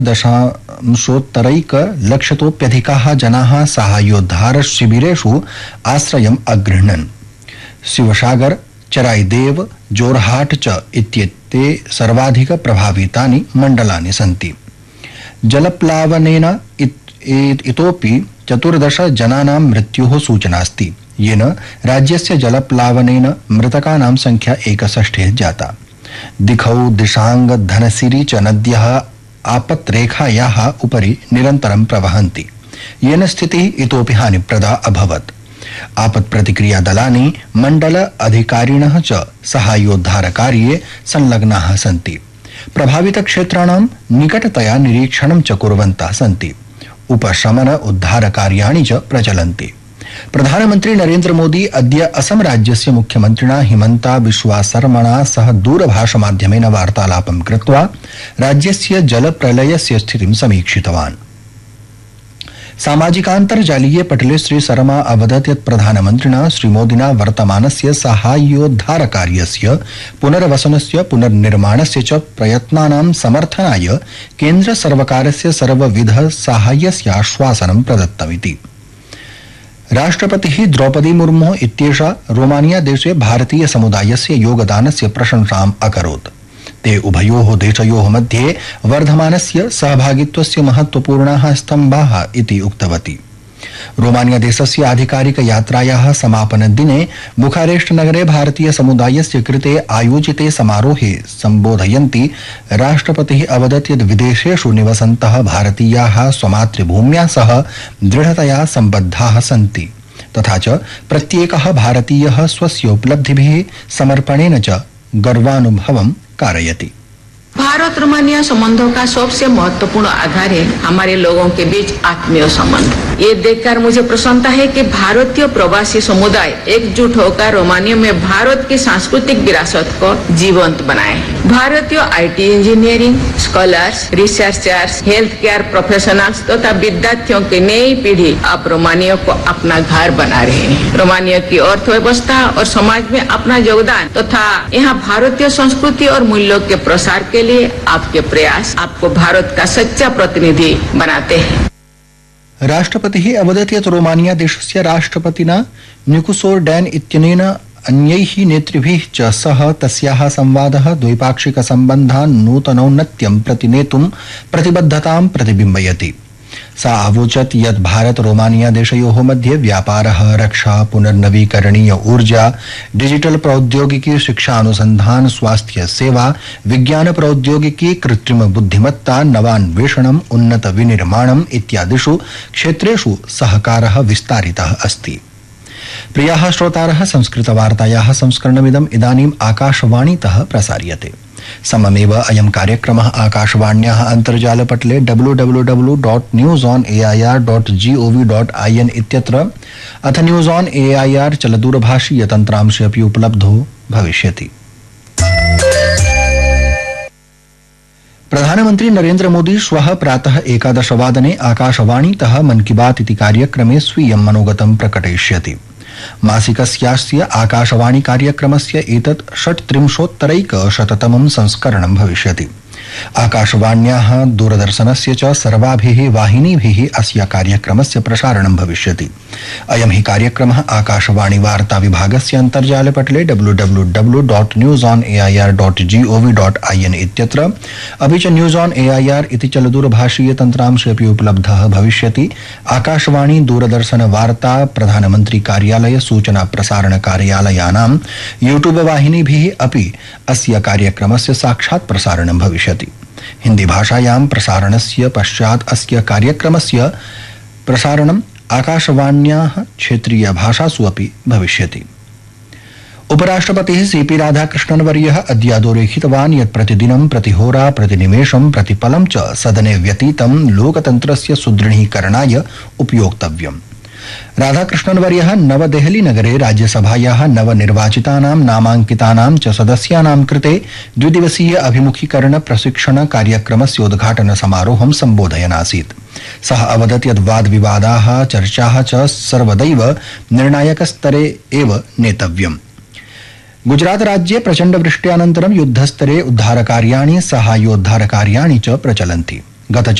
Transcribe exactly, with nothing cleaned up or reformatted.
दशांशोत्तरैकलक्षतोऽप्यधिकाः जनाः साहाय्योद्धारशिबिरेषु आश्रयम् अगृह्णन्। शिवसागर, चराईदेव, जोरहाट च इत्येते सर्वाधिक प्रभावितानि मण्डलानि सन्ति। जलप्लावनेन इतोपि चतुर्दश जनानां मृत्योः सूचनास्ति, येन राज्यस्य जलप्लावनेन मृतकानां संख्या एकषष्टिः जाता। दिखौ, दिशांग, धनसिरी च नद्यः आपत्रेखायाः उपरि निरन्तरं प्रवहन्ति, येन स्थितिः इतोपि हानिप्रदा अभवत्। आपत्प्रतिक्रियादलानि, मण्डल अधिकारिणः च साहाय्योद्धारकार्ये संलग्नाः सन्ति। प्रभावितक्षेत्राणां निकटतया निरीक्षणं च कुर्वन्तः सन्ति। उपशमन उद्धारकार्याणि च प्रचलन्ति। प्रधानमन्त्री नरेन्द्र मोदी अद्य असम राज्यस्य मुख्यमन्त्रिणा हिमन्ता बिश्वा शर्मणा सह दूरभाषमाध्यमेन वार्तालापं कृत्वा राज्यस्य जलप्रलयस्य स्थितिं समीक्षितवान्। सामाजिकान्तर्जालीय पटले श्री शर्मा अवदत् यत् प्रधानमन्त्रिणा श्रीमोदिना वर्तमानस्य साहाय्योद्धारकार्यस्य पुनर्वसनस्य पुनर्निर्माणस्य च प्रयत्नानां समर्थनाय केन्द्रसर्वकारस्य सर्वविध साहाय्यस्य आश्वासनं प्रदत्तमिति। राष्ट्रपतिः द्रौपदी मुर्मु इत्येषा रोमानिया देशे भारतीय समुदायस्य योगदानस्य प्रशंसाम् अकरोत्। ते उभयोः देशयोः मध्ये वर्धमानस्य सहभागित्वस्य महत्वपूर्णाः स्तम्भाः इति उक्तवती। रोमानिया देशस्य आधिकारिक यात्रायाः समापनदिने बुखारेस्ट नगरे भारतीय समुदायस्य कृते आयोजिते समारोहे सम्बोधयन्ती राष्ट्रपतिः अवदत् यत् विदेशेषु निवसन्तः भारतीयाः स्वमातृभूम्या सह दृढतया सम्बद्धाः सन्ति, तथा च प्रत्येकः भारतीयः स्वस्य उपलब्धिभिः समर्पणेन च गर्वानुभवं कारयति। भारत रोमानिया संबंधों का सबसे महत्वपूर्ण आधार है हमारे लोगों के बीच आत्मीय संबंध। ये देखकर मुझे प्रसन्नता है कि भारतीय प्रवासी समुदाय एकजुट होकर रोमानिया में भारत की सांस्कृतिक विरासत को जीवंत बनाए। भारतीय IT engineering, scholars, researchers, health care professionals तथा विद्यार्थियों की नई पीढ़ी अब रोमानिया को अपना घर बना रहे हैं। रोमानिया की अर्थव्यवस्था और समाज में अपना योगदान तथा यहाँ भारतीय संस्कृति और मूल्यों के प्रसार के लिए आपके प्रयास आपको भारत का सच्चा प्रतिनिधि बनाते हैं। राष्ट्रपतिः अवदत् यत् रोमानिया देशस्य राष्ट्रपतिना निकोसोर्डैन इत्यनेन अन्यैः नेतृभिः च सह तस्याः संवादः द्वैपाक्षिकसम्बन्धान् नूतनौन्नत्यं प्रतिनेतुं प्रतिबद्धतां प्रतिबिम्बयति। सा अवोचत् यत् भारत रोमानिया देशयोः मध्ये व्यापारः, रक्षा, पुनर्नवीकरणीय ऊर्जा, डिजिटल प्रौद्योगिकी, शिक्षा अनुसंधान, स्वास्थ्य सेवा, विज्ञान प्रौद्योगिकी, कृत्रिम बुद्धिमत्ता, नवान्वेषणम्, उन्नत विनिर्माणम् इत्यादिषु क्षेत्रेषु सहकारः विस्तारितः अस्ति। प्रियाः श्रोतारः, संस्कृतवार्तायाः संस्करणमिदम् इदानीम् आकाशवाणीतः प्रसार्यते। सममेव अयं कार्यक्रमः आकाशवाण्याः अन्तर्जालपटले W W W dot news on A I R dot G O V dot I N इत्यत्र अथ news on A I R चलदूरभाषीय तन्त्रांशे अपि उपलब्धो भविष्यति। प्रधानमन्त्री नरेन्द्र मोदी श्वः प्रातः एकादशवादने आकाशवाणीतः मन की बात इति कार्यक्रमे स्वीयं मनोगतं प्रकटयिष्यति। मासिकस्यास्य आकाशवाणी कार्यक्रमस्य एतत् षट्त्रिंशोत्तरैकशततमं संस्करणं भविष्यति। आकाशवाण्याः दूरदर्शनस्य च सर्वाभिः वाहिनीभिः अस्य कार्यक्रमस्य प्रसारणं भविष्यति। अयं हि कार्यक्रमः आकाशवाणी वार्ता विभागस्य अन्तर्जालपटले W W W dot news on A I R dot G O V dot I N इत्यत्र अपि च news on A I R इति चलदूरभाषीय तन्त्रांशे अपि उपलब्धः भविष्यति। आकाशवाणी, दूरदर्शन वार्ता, प्रधानमन्त्री कार्यालय, सूचना प्रसारण कार्यालयानां यूट्यूब वाहिनीभिः अपि अस्य कार्यक्रमस्य साक्षात् प्रसारणं भविष्यति। हिंदी भाषायां प्रसारणस्य पश्चात् अस्य कार्यक्रमस्य प्रसारणम् आकाशवाण्याः क्षेत्रीय भाषासु अपि भविष्यति। उपराष्ट्रपतिः सीपी राधाकृष्णन् वर्यः अद्य अधोरेखितवान् यत् प्रतिदिनं, प्रतिहोरा, प्रतिनिमेषं, प्रतिपलं च सदने व्यतीतं लोकतन्त्रस्य सुदृढीकरणाय उपयोक्तव्यम्। राधाकृष्णन् वर्यः नवदेहली नगरे राज्यसभायाः नवनिर्वाचितानां नामाङ्कितानां च सदस्यानां कृते द्विदिवसीय अभिमुखीकरण प्रशिक्षण कार्यक्रमस्य उद्घाटन समारोहं सम्बोधयन् आसीत्। सः अवदत् यत् वादविवादाः, चर्चाः च सर्वदैव निर्णायकस्तरे एव नेतव्यम्। गुजरात राज्ये प्रचण्ड वृष्ट्यानन्तरं युद्धस्तरे उद्धारकार्याणि, साहाय्योद्धारकार्याणि च प्रचलन्ति। गत